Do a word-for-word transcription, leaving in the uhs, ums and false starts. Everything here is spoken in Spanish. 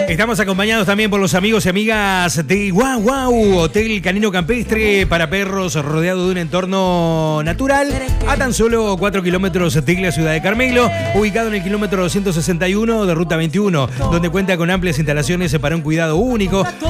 Estamos acompañados también por los amigos y amigas de Guau Guau, Hotel Canino Campestre para perros rodeado de un entorno natural a tan solo cuatro kilómetros de la ciudad de Carmelo, ubicado en el kilómetro doscientos sesenta y uno de Ruta veintiuno, donde cuenta con amplias instalaciones para un cuidado único,